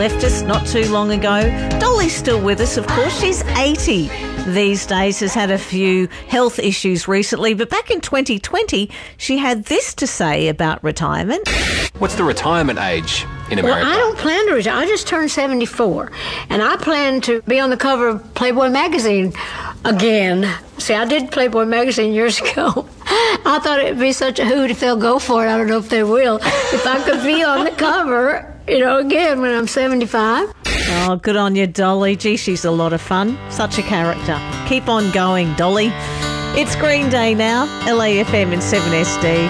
left us not too long ago. Dolly's still with us, of course. She's 80 these days, has had a few health issues recently, but back in 2020, she had this to say about retirement. What's the retirement age in America? Well, I don't plan to retire. I just turned 74, and I plan to be on the cover of Playboy magazine again. See, I did Playboy magazine years ago. I thought it'd be such a hoot if they'll go for it. I don't know if they will. If I could be on the cover, again when I'm 75. Oh, good on you, Dolly. Gee, she's a lot of fun. Such a character. Keep on going, Dolly. It's Green Day now, LAFM and 7SD.